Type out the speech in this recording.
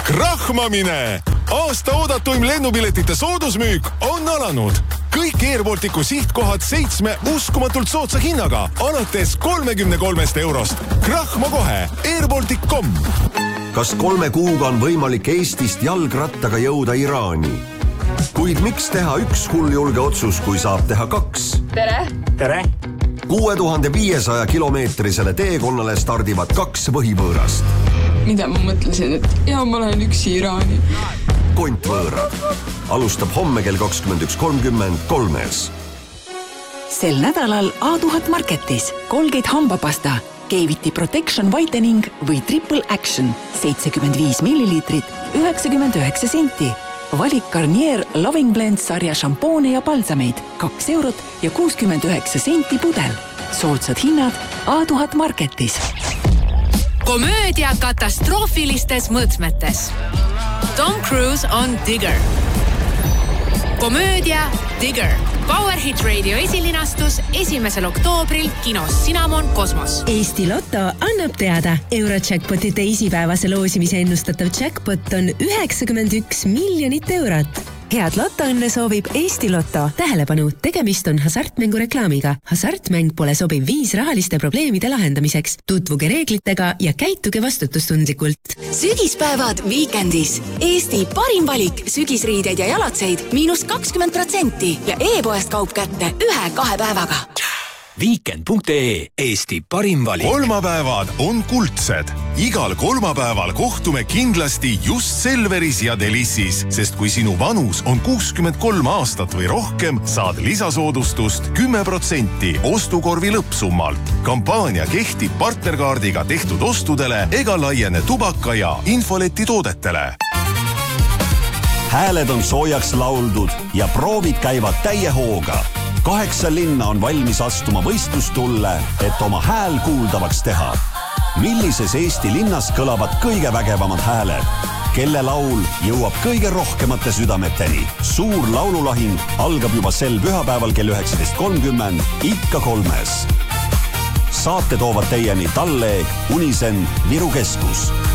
Krahmamine! Aasta oodatuim lennupiletite soodusmüük on alanud. Kõik Airbalticu sihtkohad 7 uskumatult soodsa hinnaga, alates 33 €. Krahma kohe airbaltic.com. Kas 3 kuuga on võimalik Eestist jalgrattaga jõuda Iraani? Kuid miks teha üks hulljulge otsus, kui saab teha 2? Tere! 6500 kilomeetrisele teekonnale stardivad 2 võhivõõrast. Mida ma mõtlesin, et ma lähen üksi Iraani. Kontvõõrad. Alustab homme kell 21.30 3-s. Sel nädalal A1000 Marketis Colgate hambapasta, Cavity Protection Whitening või Triple Action 75 milliliitrit 99 senti. Valik Garnier Loving Blend sarja šampoone ja palsameid 2 € ja 69 senti pudel. Soodsad hinnad A1000 Marketis. Komöödia katastroofilistes mõõtmetes. Tom Cruise on Digger. Komöödia Digger. Power Hit Radio esilinastus 1. oktoobril kinos Cinnamon Kosmos. Eesti Lotto annab teada. Eurojackpoti teisipäevase loosimise ennustatav jackpot on 91 miljonit eurot. Head lottoõnne soovib Eesti Lotto. Tähelepanu, tegemist on hasartmängu reklaamiga. Hasartmäng pole sobiv viis rahaliste probleemide lahendamiseks. Tutvuge reeglitega ja käituge vastutustundlikult. Sügispäevad Weekendis. Eesti parim valik sügisriideid ja jalatseid -20% ja e-poest kaup kätte 1-2 päevaga. Weekend.ee, Eesti parim valik. Kolmapäevad on kuldsed. Igal kolmapäeval kohtume kindlasti just Selveris ja Delissis, sest kui sinu vanus on 63 aastat või rohkem, saad lisasoodustust 10% ostukorvi lõppsummalt. Kampaania kehtib partnerkaardiga tehtud ostudele ega laiene tubaka ja infoleti toodetele. Hääled on soojaks lauldud ja proovid käivad täie hooga. 8 linna on valmis astuma võistlustulle, et oma hääl kuuldavaks teha. Millises Eesti linnas kõlavad kõige vägevamad hääled? Kelle laul jõuab kõige rohkemate südameteni? Suur laululahing algab juba sel pühapäeval kell 19.30 ikka 3-s. Saate toovad teieni Talleeg, Unisen, Viru Keskus.